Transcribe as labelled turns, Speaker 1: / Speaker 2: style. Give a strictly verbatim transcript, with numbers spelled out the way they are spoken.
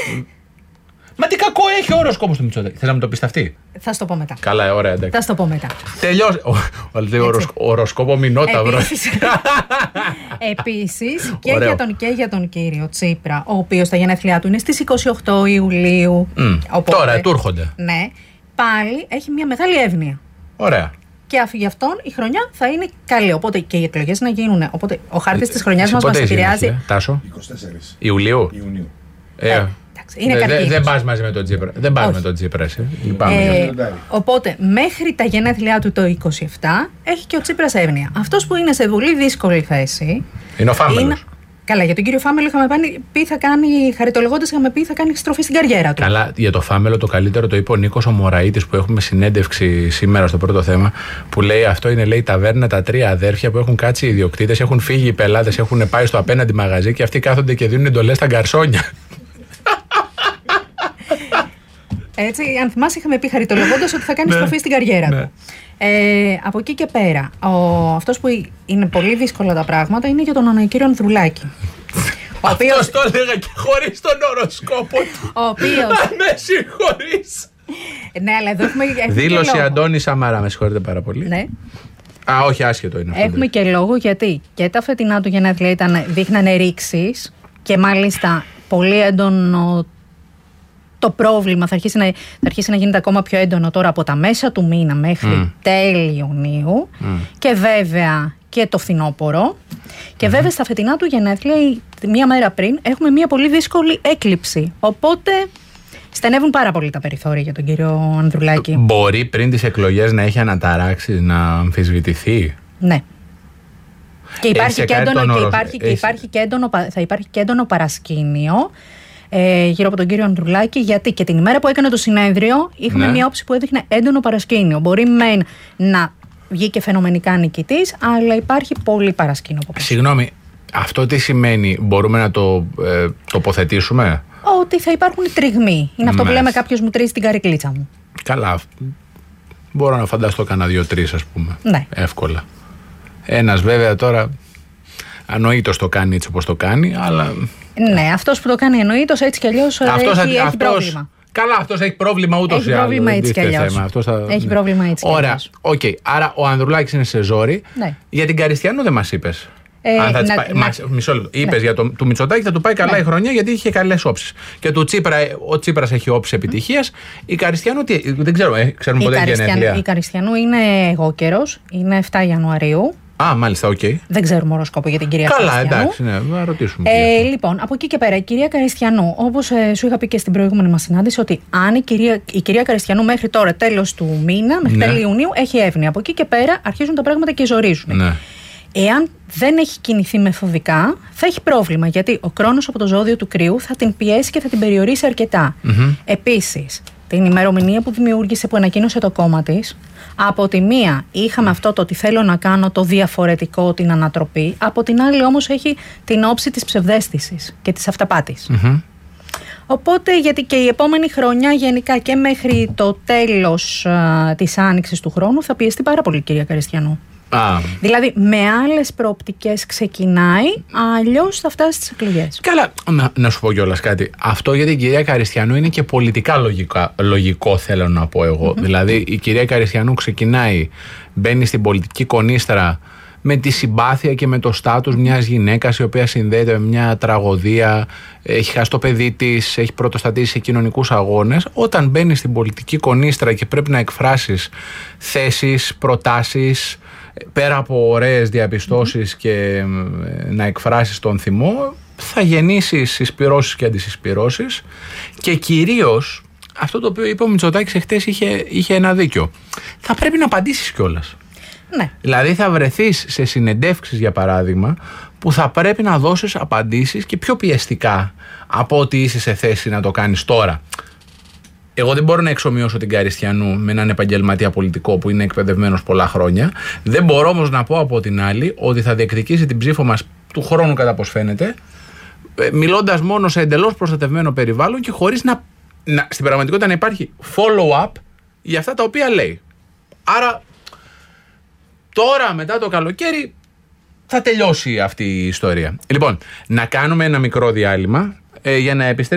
Speaker 1: Μα τι κακό έχει ο οροσκόπος του Μητσοτάκη. Θες να μου το πεις αυτή?
Speaker 2: Θα σου το πω μετά.
Speaker 1: Καλά, ωραία, εντάξει.
Speaker 2: Θα σου το πω μετά.
Speaker 1: Τελειώσει. Ο οροσκόπο μηνόταυρο.
Speaker 2: Επίσης και, για τον, και για τον κύριο Τσίπρα, ο οποίος τα γενέθλιά του είναι στις είκοσι οκτώ Ιουλίου.
Speaker 1: Mm. Οπότε, τώρα, του έρχονται.
Speaker 2: Ναι, πάλι έχει μια μεγάλη εύνοια.
Speaker 1: Ωραία.
Speaker 2: Και γι' αυτόν η χρονιά θα είναι καλή. Οπότε και οι εκλογές να γίνουν. Οπότε ο χάρτης της χρονιάς μας μας επηρεάζει.
Speaker 1: Ε, Τάσο.
Speaker 3: είκοσι τέσσερα
Speaker 1: Ιουλίου.
Speaker 3: Ιουνίου.
Speaker 1: Ε, ε,
Speaker 2: είναι
Speaker 1: δεν δε,
Speaker 2: δε
Speaker 1: πας μαζί με τον Τσίπρα. Δεν πας με τον Τσίπρα, εσύ.
Speaker 2: Ε, οπότε μέχρι τα γενέθλιά του το είκοσι επτά έχει και ο Τσίπρας εύνοια. Αυτός που είναι σε πολύ δύσκολη θέση.
Speaker 1: Είναι ο Φάμελος. Είναι...
Speaker 2: Καλά, για τον κύριο Φάμελο είχαμε πει θα κάνει, χαριτολογώντας είχαμε πει θα κάνει στροφή στην καριέρα του.
Speaker 1: Καλά, για το Φάμελο το καλύτερο το είπε ο Νίκος ο Μωραΐτης που έχουμε συνέντευξη σήμερα στο πρώτο θέμα. Που λέει αυτό είναι λέει ταβέρνα τα τρία αδέρφια που έχουν κάτσει οι ιδιοκτήτες, έχουν φύγει οι πελάτες, έχουν πάει στο απέναντι μαγαζί και αυτοί κάθονται και δίνουν εντολές στα γκαρσόνια.
Speaker 2: Έτσι, αν θυμάσαι, είχαμε πει χαριτολογώντας ότι θα κάνει στροφή στην καριέρα του. Ε, από εκεί και πέρα, ο, αυτός που είναι πολύ δύσκολα τα πράγματα είναι για τον κύριο Ανδρουλάκη.
Speaker 1: Ο οποίος... Αυτός το έλεγα και χωρίς τον οροσκόπο του.
Speaker 2: Ο οποίος...
Speaker 1: με συγχωρείς.
Speaker 2: Ναι, αλλά εδώ έχουμε...
Speaker 1: Δήλωση Αντώνη Σαμαρά, με συγχωρείτε πάρα πολύ.
Speaker 2: Ναι.
Speaker 1: Α, όχι, άσχετο είναι αυτό.
Speaker 2: Έχουμε και λόγο γιατί και τα φετινά του γενέθλια ήταν, δείχνανε ρήξεις και μάλιστα πολύ έντονο. Το πρόβλημα θα αρχίσει, να, θα αρχίσει να γίνεται ακόμα πιο έντονο τώρα από τα μέσα του μήνα μέχρι mm. τέλη Ιουνίου mm. και βέβαια και το φθινόπωρο και mm-hmm. βέβαια στα φετινά του γενέθλια μία μέρα πριν έχουμε μία πολύ δύσκολη έκλειψη, οπότε στενεύουν πάρα πολύ τα περιθώρια για τον κύριο Ανδρουλάκη.
Speaker 1: Μπορεί πριν τις εκλογές να έχει αναταράξει, να αμφισβητηθεί?
Speaker 2: Ναι. Και υπάρχει και έντονο, και υπάρχει, και υπάρχει και έντονο, θα υπάρχει και έντονο παρασκήνιο Ε, γύρω από τον κύριο Ανδρουλάκη, γιατί και την ημέρα που έκανε το συνέδριο είχαμε ναι. μια όψη που έδειχνε έντονο παρασκήνιο. Μπορεί μεν να βγήκε φαινομενικά νικητής, αλλά υπάρχει πολύ παρασκήνιο.
Speaker 1: Συγγνώμη, αυτό τι σημαίνει, μπορούμε να το ε, τοποθετήσουμε?
Speaker 2: Ότι θα υπάρχουν τριγμοί. Είναι αυτό Μες. που λέμε κάποιος μου τρίζει την καρικλίτσα μου.
Speaker 1: Καλά. Μπορώ να φανταστώ κανένα δύο-τρεις, ας πούμε.
Speaker 2: Ναι.
Speaker 1: Εύκολα. Ένας βέβαια τώρα ανοήτως το κάνει έτσι όπως το κάνει, αλλά.
Speaker 2: Ναι, αυτός που το κάνει εννοείτως έτσι κι αλλιώς έχει,
Speaker 1: αυτός,
Speaker 2: έχει
Speaker 1: αυτός,
Speaker 2: πρόβλημα.
Speaker 1: Καλά, αυτός έχει πρόβλημα ούτως ή άλλως.
Speaker 2: Έχει πρόβλημα έτσι κι αλλιώς.
Speaker 1: Θα...
Speaker 2: Έχει ναι. πρόβλημα έτσι κι αλλιώς.
Speaker 1: Ωραία, οκ. Okay. Άρα ο Ανδρουλάκης είναι σε ζόρι.
Speaker 2: Ναι.
Speaker 1: Για την Καριστιανού δεν μας είπες.
Speaker 2: Ε,
Speaker 1: Αν θα
Speaker 2: να,
Speaker 1: πάει...
Speaker 2: να...
Speaker 1: Μα, μισό λεπτό. Είπες ναι. για το του Μητσοτάκη θα του πάει καλά ναι. η χρονιά γιατί είχε καλές όψεις. Και του Τσίπρα, ο Τσίπρας έχει όψεις επιτυχίας. Η Καριστιανού, τι, δεν ξέρω, ε, ξέρουμε ποτέ γενέθλια.
Speaker 2: Η Καριστιανού είναι εγώ καιρός, είναι εφτά Ιανουαρίου.
Speaker 1: Α, μάλιστα, οκ. Okay.
Speaker 2: Δεν ξέρουμε οροσκόπο για την κυρία
Speaker 1: Καλά,
Speaker 2: Καριστιανού.
Speaker 1: Καλά, εντάξει, ναι, να ρωτήσουμε.
Speaker 2: Ε, λοιπόν, από εκεί και πέρα, η κυρία Καριστιανού, όπως ε, σου είχα πει και στην προηγούμενη μας συνάντηση, ότι αν η κυρία, η κυρία Καριστιανού μέχρι τώρα, τέλος του μήνα, μέχρι ναι. τέλη Ιουνίου, έχει εύνοια. Από εκεί και πέρα αρχίζουν τα πράγματα και ζορίζουν. Ναι. Εάν δεν έχει κινηθεί μεθοδικά, θα έχει πρόβλημα. Γιατί ο Κρόνος από το ζώδιο του Κρυού θα την πιέσει και θα την περιορίσει αρκετά. Mm-hmm. Επίσης, την ημερομηνία που δημιούργησε, που ανακοίνωσε το κόμμα της, από τη μία είχαμε αυτό το ότι θέλω να κάνω το διαφορετικό, την ανατροπή. Από την άλλη όμως έχει την όψη της ψευδαίσθησης και της αυταπάτης. Mm-hmm. Οπότε, γιατί και η επόμενη χρονιά γενικά και μέχρι το τέλος α, της άνοιξης του χρόνου θα πιεστεί πάρα πολύ η κυρία Καριστιανού. Ah. Δηλαδή με άλλες προοπτικές ξεκινάει, αλλιώς θα φτάσει στις εκλογές.
Speaker 1: Καλά, να, να σου πω κιόλας κάτι. Αυτό για την κυρία Καριστιανού είναι και πολιτικά λογικά, λογικό, θέλω να πω εγώ. Mm-hmm. Δηλαδή η κυρία Καριστιανού ξεκινάει, μπαίνει στην πολιτική κονίστρα με τη συμπάθεια και με το στάτους μιας γυναίκας η οποία συνδέεται με μια τραγωδία, έχει χάσει το παιδί της, έχει πρωτοστατήσει σε κοινωνικούς αγώνες. Όταν μπαίνει στην πολιτική κονίστρα και πρέπει να εκφράσεις θέσεις, προτάσεις, πέρα από ωραίες διαπιστώσεις mm-hmm. και να εκφράσεις τον θυμό, θα γεννήσεις συσπυρώσεις και αντισυσπυρώσεις και κυρίως αυτό το οποίο είπε ο Μητσοτάκης εχθές είχε, είχε ένα δίκιο. Θα πρέπει να απαντήσεις κιόλας.
Speaker 2: Ναι.
Speaker 1: Δηλαδή θα βρεθείς σε συνεντεύξεις για παράδειγμα που θα πρέπει να δώσεις απαντήσεις και πιο πιεστικά από ότι είσαι σε θέση να το κάνεις τώρα. Εγώ δεν μπορώ να εξομοιώσω την Καριστιανού με έναν επαγγελματία πολιτικό που είναι εκπαιδευμένος πολλά χρόνια. Δεν μπορώ όμως να πω από την άλλη ότι θα διεκδικήσει την ψήφο μας του χρόνου κατά πως φαίνεται, μιλώντας μόνο σε εντελώς προστατευμένο περιβάλλον και χωρίς να, να στην πραγματικότητα να υπάρχει follow-up για αυτά τα οποία λέει. Άρα τώρα μετά το καλοκαίρι θα τελειώσει αυτή η ιστορία. Λοιπόν, να κάνουμε ένα μικρό διάλειμμα ε, για να επιστρέψουμε.